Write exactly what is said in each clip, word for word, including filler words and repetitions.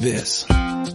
this.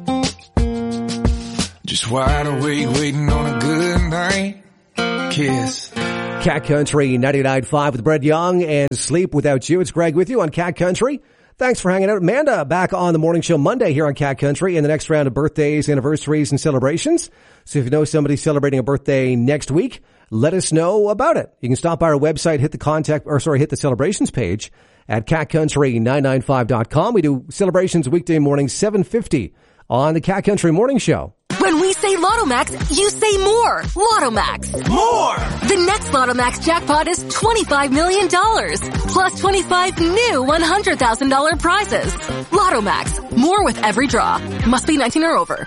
Just wide awake, waiting on a good night kiss. Cat Country ninety-nine point five with Brett Young and Sleep Without You. It's Greg with you on Cat Country. Thanks for hanging out. Amanda back on the morning show Monday here on Cat Country in the next round of birthdays, anniversaries, and celebrations. So if you know somebody celebrating a birthday next week, let us know about it. You can stop by our website, hit the contact, or sorry, hit the celebrations page at cat country nine nine five dot com. We do celebrations weekday morning, seven fifty on the Cat Country Morning Show. When we say Lotto Max, you say more. Lotto Max. More! The next Lotto Max jackpot is twenty-five million dollars. Plus twenty-five new one hundred thousand dollars prizes. Lotto Max. More with every draw. Must be nineteen or over.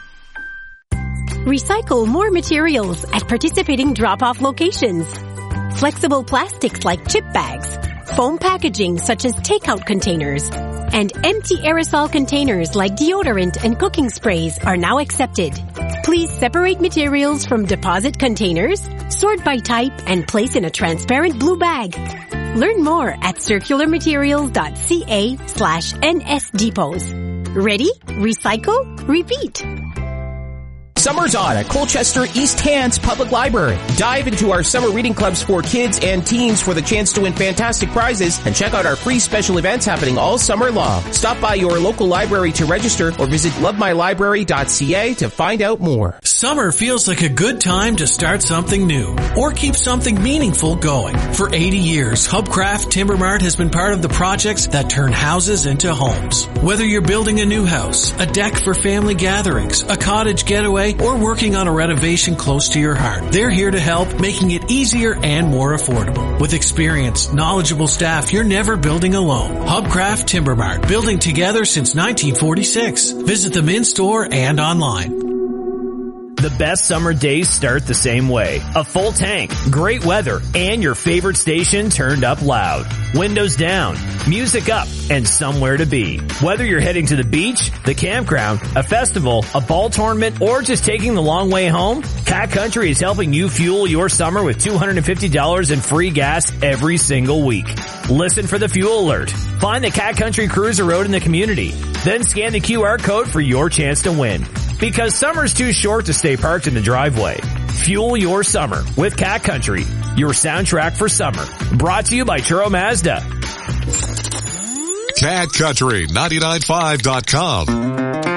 Recycle more materials at participating drop-off locations. Flexible plastics like chip bags, foam packaging such as takeout containers, and empty aerosol containers like deodorant and cooking sprays are now accepted. Please separate materials from deposit containers, sort by type, and place in a transparent blue bag. Learn more at circularmaterials.ca slash nsdepots. Ready? Recycle? Repeat. Summer's on at Colchester East Hants Public Library. Dive into our summer reading clubs for kids and teens for the chance to win fantastic prizes and check out our free special events happening all summer long. Stop by your local library to register or visit love my library dot c a to find out more. Summer feels like a good time to start something new or keep something meaningful going. For eighty years, Hubcraft Timber Mart has been part of the projects that turn houses into homes. Whether you're building a new house, a deck for family gatherings, a cottage getaway, or working on a renovation close to your heart, they're here to help, making it easier and more affordable. With experienced, knowledgeable staff, you're never building alone. Hubcraft Timber Mart, building together since nineteen forty-six. Visit them in store and online. The best summer days start the same way. A full tank, great weather, and your favorite station turned up loud. Windows down, music up, and somewhere to be. Whether you're heading to the beach, the campground, a festival, a ball tournament, or just taking the long way home, Cat Country is helping you fuel your summer with two hundred fifty dollars in free gas every single week. Listen for the fuel alert. Find the Cat Country Cruiser Road in the community. Then scan the Q R code for your chance to win. Because summer's too short to stay parked in the driveway. Fuel your summer with Cat Country, your soundtrack for summer. Brought to you by Turo Mazda. Cat Country ninety-nine point five dot com.